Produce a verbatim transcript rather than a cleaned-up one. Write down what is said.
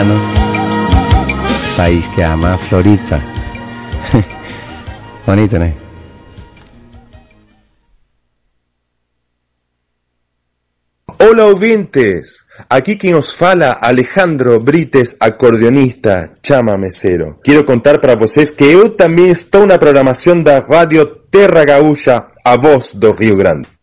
País que ama Florita. Bonito, ¿no? Hola ouvintes, aquí quem os fala Alejandro Brites, acordeonista, chamamecero. Quero contar para vocês que eu também estou na programação da Rádio Terra Gaúcha, a voz do Rio Grande.